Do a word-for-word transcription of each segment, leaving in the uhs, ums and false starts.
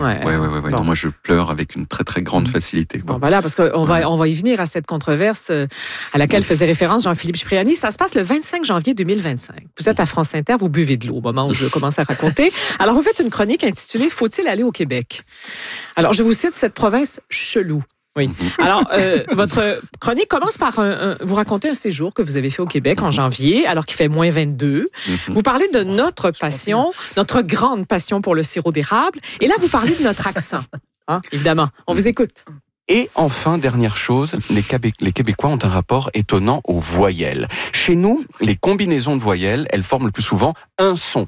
ouais, ouais, ouais, ouais. Bon. Non, moi je pleure avec une très très grande facilité. Quoi. Bon, voilà, parce qu'on va, on va y venir à cette controverse à laquelle faisait référence Jean-Philippe Cipriani. Ça se passe le vingt-cinq janvier deux mille vingt-cinq. Vous êtes à France Inter, vous buvez de l'eau au moment où je commence à raconter. Alors, vous faites une chronique intitulée « Faut-il aller au Québec ?» Alors, je vous cite cette province chelou. Oui. Alors, euh, votre chronique commence par un, un, vous racontez un séjour que vous avez fait au Québec en janvier, alors qu'il fait moins vingt-deux. Vous parlez de notre passion, notre grande passion pour le sirop d'érable. Et là, vous parlez de notre accent. Hein, évidemment. On vous écoute. Et enfin, dernière chose, les, Québé- les Québécois ont un rapport étonnant aux voyelles. Chez nous, les combinaisons de voyelles, elles forment le plus souvent un son.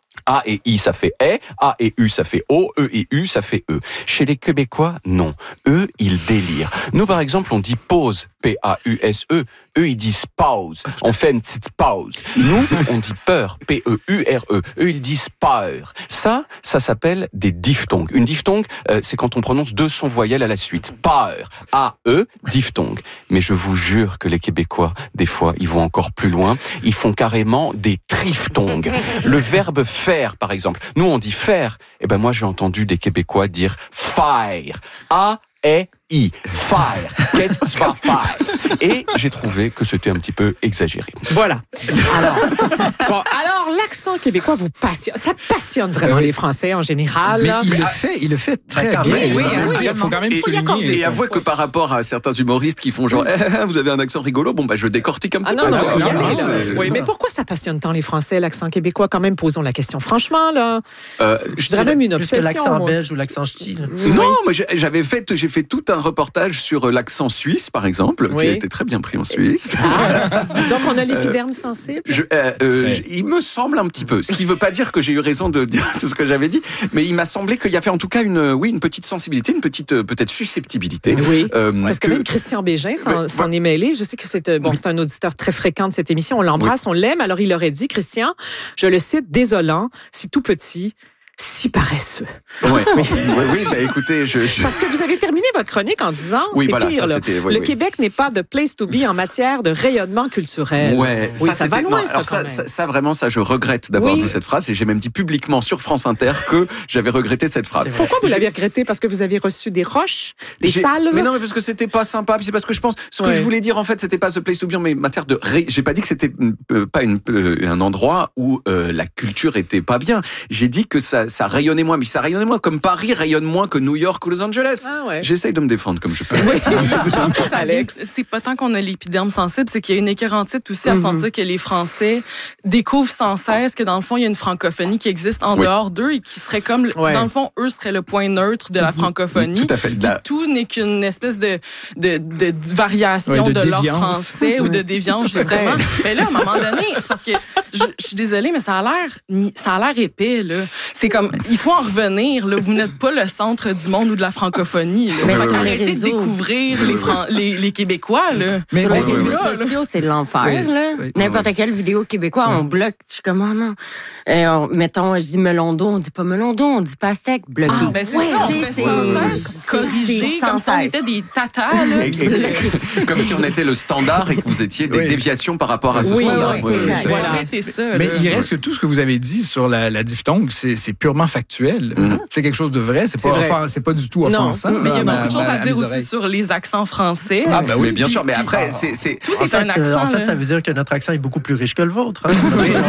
A et I, ça fait E. A et U, ça fait O. E et U, ça fait E. Chez les Québécois, non. Eux, ils délirent. Nous, par exemple, on dit pause. P A U S E. Eux, ils disent pause. On fait une petite pause. Nous, on dit peur. P E U R E. Eux, ils disent peur. Ça, ça s'appelle des diphtongues. Une diphtongue, euh, c'est quand on prononce deux sons voyelles à la suite. Peur. A, E, diphtongue. Mais je vous jure que les Québécois, des fois, ils vont encore plus loin. Ils font carrément des triphtongues. Le verbe faire, par exemple. Nous, on dit faire. Eh ben, moi, j'ai entendu des Québécois dire faire. A, E, I. Faire. Qu'est-ce que tu vas faire? Et j'ai trouvé que c'était un petit peu exagéré. Voilà. Alors, bon, alors l'accent québécois vous passionne. Ça passionne vraiment oui. les Français en général. Mais il le fait, il le fait très bien. Oui, oui, il faut quand même souligner. Et, et avouez que par rapport à certains humoristes qui font genre, eh, vous avez un accent rigolo, bon bah je décortique un petit ah, peu. Non, non, non, non, non, non, oui, mais pourquoi ça passionne tant les Français, l'accent québécois? Quand même, posons la question franchement là. Euh, je dirais même une obsession. L'accent moi. belge ou l'accent ch'ti. Non, mais j'avais fait, j'ai fait tout un reportage sur l'accent suisse, par exemple, oui. qui a été très bien pris en Suisse. Ah, donc on a l'épiderme sensible. Je, euh, euh, il me semble un petit peu. Ce qui ne veut pas dire que j'ai eu raison de dire tout ce que j'avais dit, mais il m'a semblé qu'il y avait en tout cas une, oui, une petite sensibilité, une petite peut-être susceptibilité. Oui. Euh, Parce que, que même Christian Bégin s'en, s'en ouais. est mêlé. Je sais que c'est bon, oui. c'est un auditeur très fréquent de cette émission. On l'embrasse, oui. on l'aime. Alors il aurait dit, Christian, je le cite, désolant, si tout petit. Si paresseux. Ouais. Oui, oui, oui bah écoutez, je, je... Parce que vous avez terminé votre chronique en disant, oui, c'est voilà, pire, ça, là. Oui, le oui. Québec n'est pas de place to be en matière de rayonnement culturel. Ouais, oui, ça, ça va loin, non, ça, alors quand ça, même. ça, ça, vraiment, ça, je regrette d'avoir oui. dit cette phrase et j'ai même dit publiquement sur France Inter que j'avais regretté cette phrase. Pourquoi vous l'avez regretté? Parce que vous avez reçu des roches, des j'ai... salves? Mais non, mais parce que c'était pas sympa. Puis c'est parce que je pense, ce que ouais. je voulais dire, en fait, c'était pas the place to be, mais matière de, ré... j'ai pas dit que c'était euh, pas une, euh, un endroit où euh, la culture était pas bien. J'ai dit que ça, ça rayonnait moins, mais ça rayonnait moins comme Paris rayonne moins que New York ou Los Angeles. Ah ouais. J'essaye de me défendre comme je peux. Oui. Je pense que ça vient, c'est pas tant qu'on a l'épiderme sensible, c'est qu'il y a une écœurantite aussi à mm-hmm. sentir que les Français découvrent sans cesse que dans le fond, il y a une francophonie qui existe en oui. dehors d'eux et qui serait comme, ouais. dans le fond, eux seraient le point neutre de la francophonie. Tout à fait. La... Tout n'est qu'une espèce de, de, de, de variation ouais, de, de l'ordre français ouais. ou de déviance, justement. Mais là, à un moment donné, c'est parce que je, je suis désolée, mais ça a l'air, ça a l'air épais, là. C'est comme, il faut en revenir, là. Vous n'êtes pas le centre du monde ou de la francophonie. Là. Mais Fait sur arrêtez les de découvrir les, Fran- les, les Québécois. Là. Mais sur les réseaux là, sociaux, c'est l'enfer. Oui, là. oui, N'importe oui. quelle vidéo québécois, oui. on bloque. Je suis comme, oh non. Et on, mettons, je dis melon d'eau, on dit pas melon d'eau, on dit pastèque, bloqué. Ah, ben c'est ouais, ça, on fait c'est, sans cesse corriger, comme si on était des tatas. Là, et, et, comme si on était le standard et que vous étiez des oui. déviations par rapport à ce oui, standard. Oui, oui, oui. Voilà, c'est ça. Mais là. il reste que tout ce que vous avez dit sur la, la diphtongue, c'est, c'est purement factuel. Mm-hmm. C'est quelque chose de vrai, c'est, c'est, pas, offens, c'est pas du tout offensant. Non, mais il y a beaucoup ma, de choses ma, à dire aussi oreilles. Sur les accents français. Ah, bah oui, bien sûr, mais après, ah, c'est, c'est... Tout en est fait, un accent. En fait, là. ça veut dire que notre accent est beaucoup plus riche que le vôtre. Hein?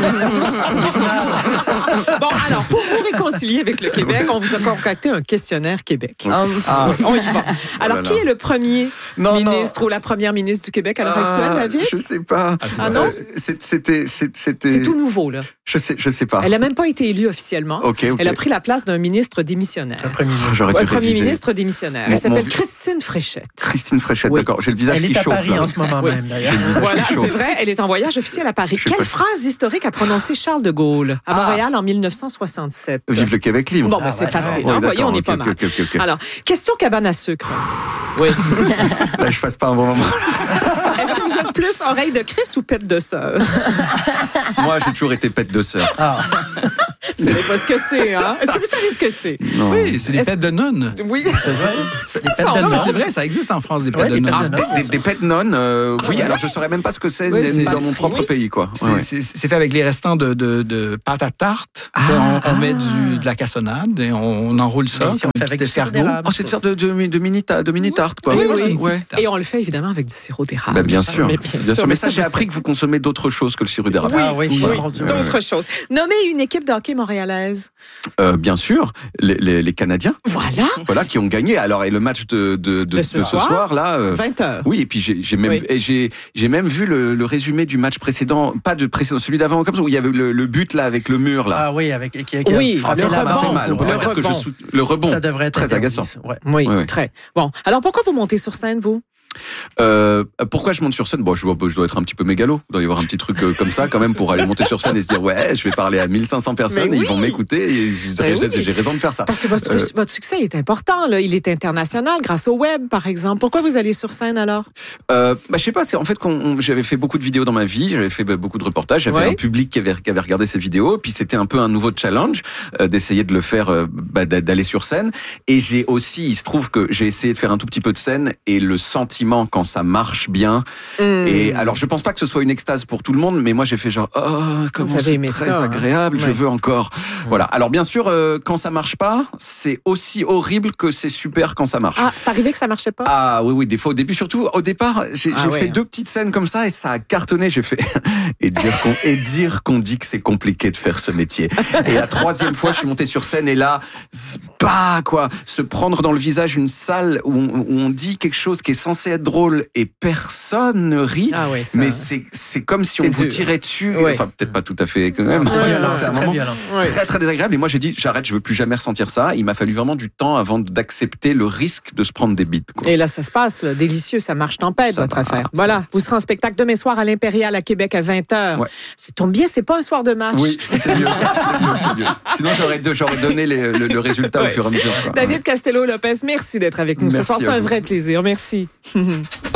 Bon, alors, pour vous réconcilier avec le Québec, on vous a concocté un questionnaire Québec. Ah. Ah. On y va. Alors, oh qui est le premier non, ministre non. ou la première ministre du Québec à l'heure ah, actuelle, David? Je sais pas. Ah, ah non? C'est, c'était, c'est, c'était... c'est tout nouveau, là. Je sais, je sais pas. Elle n'a même pas été élue officiellement. Okay, okay. Elle a pris la place d'un ministre démissionnaire. Un premier ministre. J'aurais un dû premier réviser. ministre démissionnaire. Mon, Elle s'appelle mon... Christine Fréchette. Christine Fréchette, oui. d'accord. J'ai le visage elle qui est à chauffe. Paris là. en ce moment oui. même, d'ailleurs. Voilà, c'est vrai. Elle est en voyage officiel à Paris. Quelle pas... phrase historique a prononcé Charles de Gaulle à Montréal ah. en dix-neuf cent soixante-sept? Vive le Québec libre. Bon, ben, ah, c'est ouais. facile. Ah, hein, oui, voyez, on est okay, pas mal. Okay, okay, okay. Alors, question cabane à sucre. Oui. Là, je passe pas un bon moment. Est-ce que vous êtes plus oreille de Christ ou pète de sœur? Moi, j'ai toujours été pète de sœur. Ah. Vous savez pas ce que c'est, hein? Est-ce que vous savez ce que c'est? Non. Oui, c'est des Est-ce- pets de nonnes. Oui. C'est vrai. C'est des pets Ça, de non, nonnes. C'est vrai, ça existe en France, des pets Ouais, de des pets nonnes. de Des, nonnes. des, des pets nonnes, euh, oui, alors je saurais même pas ce que c'est Oui, c'est dans pas- mon propre oui. pays, quoi. C'est Ouais, ouais. c'est- c'est fait avec les restants de, de, de pâte à tarte. Ah, on on ah. met du, de la cassonade et on, on enroule ça Mais ici, comme on fait un petit avec du sirop escargot. d'érable. Oh, c'est une sorte de, de, de mini, ta- de mini tarte, quoi. Oui, Ouais, oui. c'est une Ouais. petite tarte. Et on le fait évidemment avec du sirop d'érable. Bah, bien sûr. Mais bien Bien sûr. Mais ça, je j'ai sais. appris que vous consommez d'autres choses que le sirop d'érable. Ah oui, Oui, mon Dieu. d'autres choses. Nommez une équipe de hockey montréalaise. Euh, bien sûr, les, les, les Canadiens, Voilà. voilà, qui ont gagné. Alors, et le match de, de, de, De ce de soir, là. euh, vingt heures. Oui, et puis j'ai j'ai même, Oui. et j'ai j'ai même vu le, le résumé du match précédent, pas de précédent, celui d'avant, comme ça, où il y avait le, le but là avec le mur là. Ah oui, avec qui, qui Oui, a frappé le la ça m'a rebond. fait mal. On peut Le pas dire que je rebond. sou- le rebond. Ça devrait être très interdit, agaçant. ça. Ouais. Oui, Oui, oui. très. Bon. Alors, pourquoi vous montez sur scène, vous? Euh, pourquoi je monte sur scène? Bon, je, dois- je dois être un petit peu mégalo. Il doit y avoir un petit truc euh, comme ça quand même pour aller monter sur scène et se dire ouais, je vais parler à mille cinq cents personnes, Mais et oui. ils vont m'écouter et j'ai Mais oui. j'ai raison de faire ça. Parce que votre, Euh, votre succès est important, là. Il est international grâce au web, par exemple. Pourquoi vous allez sur scène, alors? Euh, bah, je sais pas, c'est en fait qu'on j'avais fait beaucoup de vidéos dans ma vie, j'avais fait bah, beaucoup de reportages, j'avais Ouais. un public qui avait, qui avait regardé ces vidéos, puis c'était un peu un nouveau challenge euh, d'essayer de le faire, euh, bah, d'a- d'aller sur scène. Et j'ai aussi, il se trouve que j'ai essayé de faire un tout petit peu de scène et le sentiment quand ça marche bien. Hmm. Et alors je pense pas que ce soit une extase pour tout le monde, mais moi j'ai fait genre oh comment Vous avez c'est aimé très ça, hein. agréable, je Ouais. veux encore. Voilà. Alors bien sûr, euh, quand ça marche pas, c'est aussi horrible que c'est super quand ça marche. Ah, c'est arrivé que ça marchait pas? Ah oui, oui, des fois au début, surtout au départ, j'ai Ah j'ai ouais, fait hein. deux petites scènes comme ça et ça a cartonné. J'ai fait et dire qu'on et dire qu'on dit que c'est compliqué de faire ce métier. Et la troisième fois, je suis monté sur scène et là, bah quoi, se prendre dans le visage une salle où on, où on dit quelque chose qui est censé être drôle et personne ne rit. Ah ouais, ça. Mais c'est c'est comme si C'est on vous dur. tirait dessus. Ouais. Enfin peut-être pas tout à fait quand même. C'est Ouais, violent, ouais, C'est c'est un très moment violent. Ouais. très très désagréable. Et moi j'ai dit j'arrête, je veux plus jamais ressentir ça. Il m'a fallu vraiment du temps avant d'accepter le risque de se prendre des bites. Quoi. Et là, ça se passe, là, délicieux, ça marche tempête, Ça votre va, affaire. ça Voilà, va. vous serez en spectacle demain soir à l'Impérial à Québec à vingt heures. Ouais. C'est tombe bien, c'est pas un soir de match. Oui, ça, c'est mieux, ça, c'est mieux, c'est mieux. Sinon, j'aurais, j'aurais donné les- le, le résultat au Ouais. fur et à mesure. Quoi. David Castello-Lopez, merci d'être avec nous ce Merci soir. C'est à un vous. vrai plaisir. Merci.